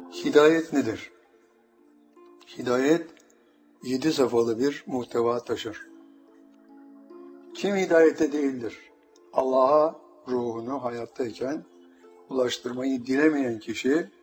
Hidayet nedir? Hidayet 7 safhalı bir muhteva taşır. Kim hidayete değildir? Allah'a ruhunu hayattayken ulaştırmayı dilemeyen kişi